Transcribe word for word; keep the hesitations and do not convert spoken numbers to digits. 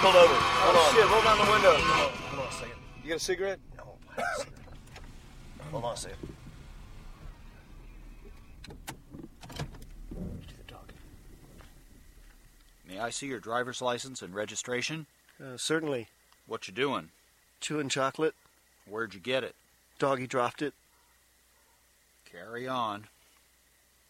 pulled over. Hold oh, on. shit, roll down the window. Hold on, hold on a second. You got a cigarette? No, I have a cigarette. Hold on a second. You do the talking. May I see your driver's license and registration? Uh, certainly. What you doing? Chewing chocolate. Where'd you get it? Doggy dropped it. Carry on.